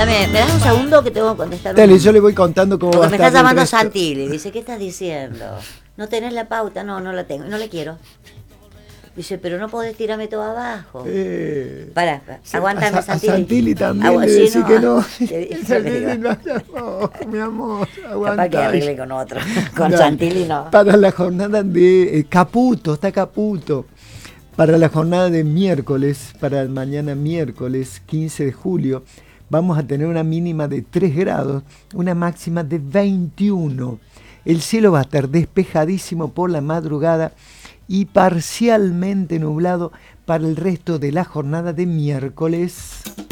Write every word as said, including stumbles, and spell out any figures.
Dame, me das un segundo que tengo que contestar. Dale, un... yo le voy contando cómo Porque va a me estar está el llamando resto. Santilli. Dice, ¿qué estás diciendo? ¿No tenés la pauta? No, no la tengo. No le quiero. Dice, pero no podés tirarme todo abajo. Eh, Pará, aguántame, a, a Santilli. Santilli también Agua, le sí, decís no, que no. yo Santilli, le digo. no, no, mi amor, Capaz que arregle con otro. Con no, Santilli no. Para la jornada de eh, Caputo, está Caputo. Para la jornada de miércoles, para mañana miércoles quince de julio, vamos a tener una mínima de tres grados, una máxima de veintiuno. El cielo va a estar despejadísimo por la madrugada y parcialmente nublado para el resto de la jornada de miércoles.